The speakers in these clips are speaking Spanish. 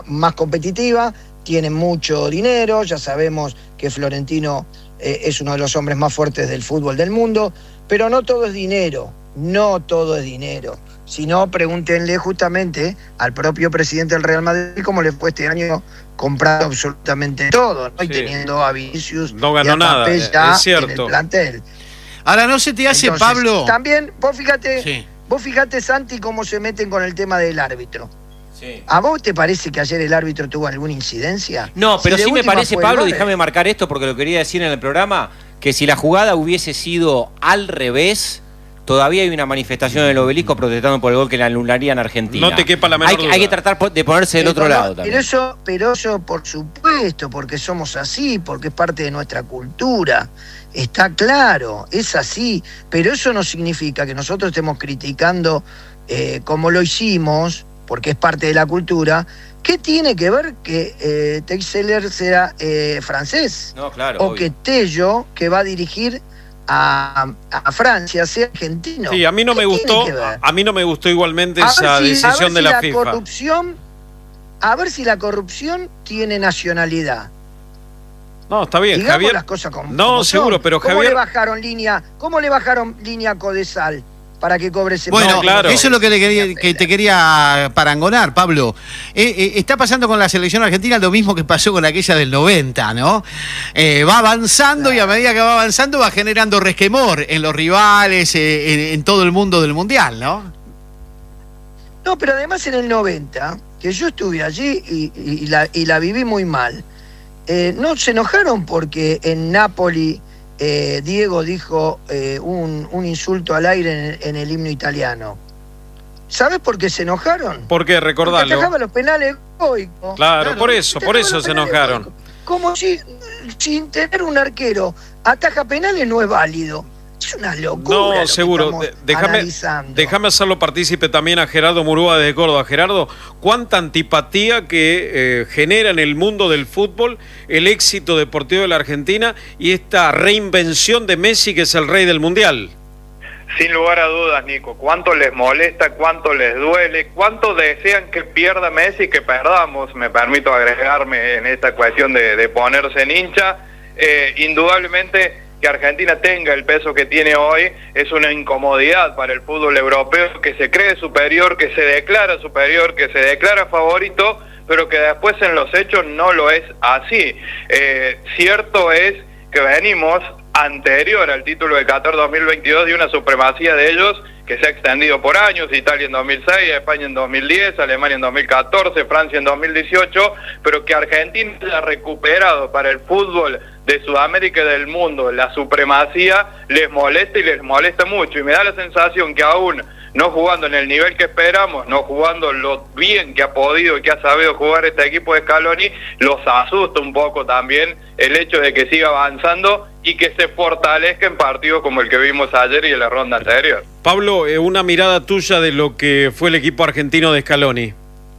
más competitiva, tienen mucho dinero, ya sabemos que Florentino es uno de los hombres más fuertes del fútbol del mundo, pero no todo es dinero, no todo es dinero. Si no, pregúntenle justamente al propio presidente del Real Madrid cómo le fue este año comprando absolutamente todo, ¿no? Sí. Y teniendo a Vinicius no ganó nada, es cierto. En el plantel. Ahora, ¿no se te hace, entonces, Pablo? También, vos fíjate, Santi, cómo se meten con el tema del árbitro. Sí. ¿A vos te parece que ayer el árbitro tuvo alguna incidencia? No, pero sí me parece, Pablo, déjame marcar esto porque lo quería decir en el programa, que si la jugada hubiese sido al revés, todavía hay una manifestación en el Obelisco protestando por el gol que le anularían a Argentina. No te quepa la menor duda. Hay que tratar de ponerse del otro lado también. Pero eso, por supuesto, porque somos así, porque es parte de nuestra cultura. Está claro, es así. Pero eso no significa que nosotros estemos criticando como lo hicimos, porque es parte de la cultura. ¿Qué tiene que ver que Teixeira sea francés? No, claro. O obvio. Que Tello, que va a dirigir a Francia, sea argentino. Sí, a mí no me gustó. A mí no me gustó igualmente esa decisión de la FIFA. A ver si la corrupción tiene nacionalidad. No, está bien, digamos Javier. Las cosas como seguro, son. pero ¿Cómo Javier. ¿Cómo le bajaron línea a Codesal para que cobre ese? Bueno, claro. Eso es lo que te quería parangonar, Pablo. Está pasando con la selección argentina lo mismo que pasó con aquella del 90, ¿no? Va avanzando, claro. Y a medida que va avanzando va generando resquemor en los rivales, en todo el mundo del Mundial, ¿no? No, pero además en el 90, que yo estuve allí y la viví muy mal, no se enojaron porque en Nápoli Diego dijo un insulto al aire en el himno italiano. ¿Sabes por qué se enojaron? ¿Por qué? Recordalo. Porque atajaba los penales Goico. Claro, por eso se enojaron. Goico. Como si sin tener un arquero ataja penales no es válido. Es una locura. No, seguro. Déjame hacerlo partícipe también a Gerardo Murúa desde Córdoba. Gerardo, ¿cuánta antipatía que genera en el mundo del fútbol el éxito deportivo de la Argentina y esta reinvención de Messi, que es el rey del Mundial? Sin lugar a dudas, Nico. ¿Cuánto les molesta? ¿Cuánto les duele? ¿Cuánto desean que pierda Messi y que perdamos? Me permito agregarme en esta cuestión de ponerse en hincha. Indudablemente que Argentina tenga el peso que tiene hoy es una incomodidad para el fútbol europeo, que se cree superior, que se declara favorito, pero que después en los hechos no lo es así. Cierto es que venimos anterior al título de Qatar 2022 de una supremacía de ellos que se ha extendido por años: Italia en 2006, España en 2010, Alemania en 2014, Francia en 2018, pero que Argentina haya recuperado para el fútbol de Sudamérica y del mundo la supremacía les molesta y les molesta mucho, y me da la sensación que aún no jugando en el nivel que esperamos, no jugando lo bien que ha podido y que ha sabido jugar este equipo de Scaloni, los asusta un poco también el hecho de que siga avanzando y que se fortalezca en partidos como el que vimos ayer y en la ronda anterior. Pablo, una mirada tuya de lo que fue el equipo argentino de Scaloni.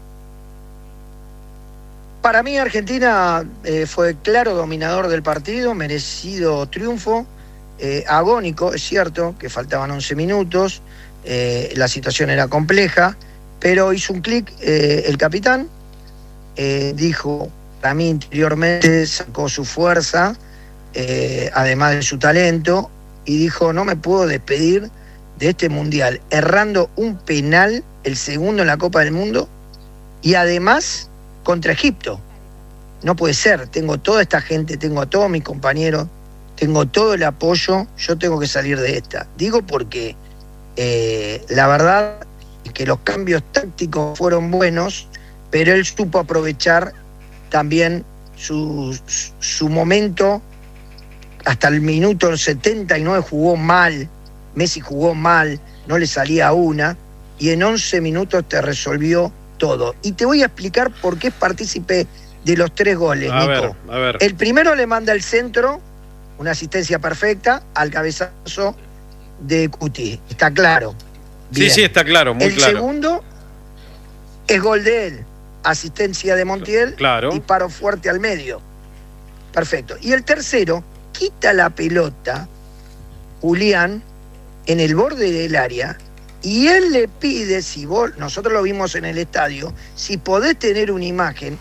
Para mí Argentina fue claro dominador del partido, merecido triunfo, agónico, es cierto, que faltaban 11 minutos, la situación era compleja, pero hizo un clic el capitán, dijo, para mí interiormente sacó su fuerza, además de su talento, y dijo, no me puedo despedir de este Mundial, errando un penal, el segundo en la Copa del Mundo, y además contra Egipto. No puede ser, tengo toda esta gente, tengo a todos mis compañeros, tengo todo el apoyo, yo tengo que salir de esta. Digo porque la verdad es que los cambios tácticos fueron buenos, pero él supo aprovechar también su momento. Hasta el minuto 79 jugó mal, Messi jugó mal, no le salía una, y en 11 minutos te resolvió todo. Y te voy a explicar por qué es partícipe de los 3 goles, Nico. A ver. El primero le manda el centro, una asistencia perfecta, al cabezazo de Cuti. Está claro. Bien. Sí, está claro, muy claro. El segundo es gol de él, asistencia de Montiel, claro. Disparo fuerte al medio. Perfecto. Y el tercero, quita la pelota, Julián, en el borde del área, Y él le pide, nosotros lo vimos en el estadio, si podés tener una imagen,